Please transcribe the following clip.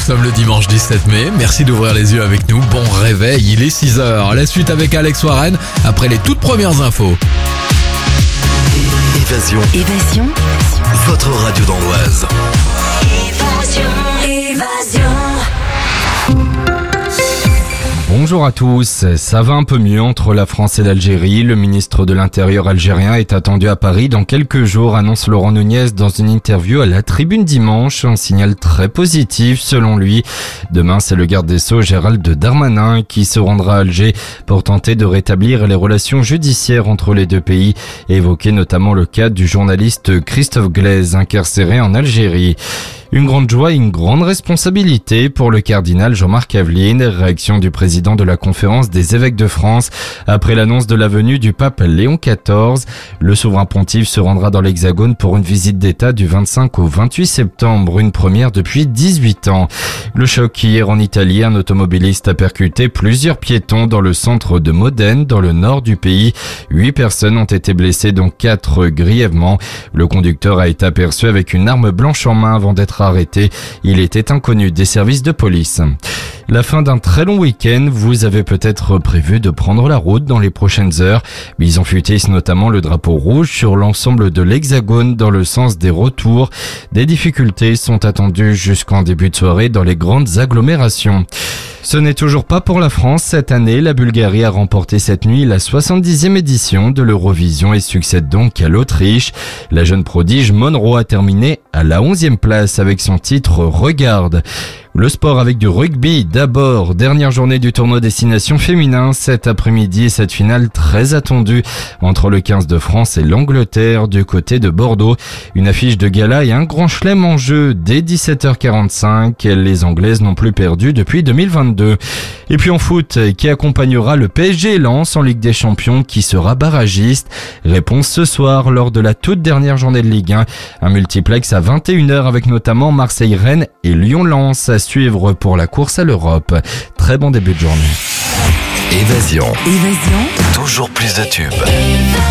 sommes le dimanche 17 mai. Merci d'ouvrir les yeux avec nous. Bon réveil, il est 6h. La suite avec Alex Warren après les toutes premières infos. Évasion. Votre radio dans l'Oise. Évasion. Bonjour à tous, ça va un peu mieux entre la France et l'Algérie. Le ministre de l'Intérieur algérien est attendu à Paris dans quelques jours, annonce Laurent Nunez dans une interview à la Tribune dimanche. Un signal très positif selon lui. Demain, c'est le garde des Sceaux Gérald Darmanin qui se rendra à Alger pour tenter de rétablir les relations judiciaires entre les deux pays et évoquer notamment le cas du journaliste Christophe Glaise incarcéré en Algérie. Une grande joie et une grande responsabilité pour le cardinal Jean-Marc Aveline. Réaction du président de la conférence des évêques de France après l'annonce de la venue du pape Léon XIV. Le souverain pontife se rendra dans l'Hexagone pour une visite d'État du 25 au 28 septembre, une première depuis 18 ans. Le choc hier en Italie, un automobiliste a percuté plusieurs piétons dans le centre de Modène, dans le nord du pays. 8 personnes ont été blessées, dont 4 grièvement. Le conducteur a été aperçu avec une arme blanche en main avant d'être arrêté. Il était inconnu des services de police. La fin d'un très long week-end, vous avez peut-être prévu de prendre la route dans les prochaines heures. Bison Futé notamment le drapeau rouge sur l'ensemble de l'Hexagone dans le sens des retours. Des difficultés sont attendues jusqu'en début de soirée dans les grandes agglomérations. Ce n'est toujours pas pour la France. Cette année, la Bulgarie a remporté cette nuit la 70e édition de l'Eurovision et succède donc à l'Autriche. La jeune prodige Monroe a terminé à la 11e place avec son titre Regarde. Le sport avec du rugby d'abord, dernière journée du tournoi Destination féminin cet après-midi et cette finale très attendue entre le 15 de France et l'Angleterre du côté de Bordeaux. Une affiche de gala et un grand chelem en jeu dès 17h45. Les Anglaises n'ont plus perdu depuis 2022. Et puis en foot, qui accompagnera le PSG Lens en Ligue des Champions, qui sera barragiste? Réponse ce soir lors de la toute dernière journée de Ligue 1. Un multiplex à 21h avec notamment Marseille-Rennes et Lyon-Lens à suivre pour la course à l'Europe. Très bon début de journée. Évasion. Toujours plus de tubes.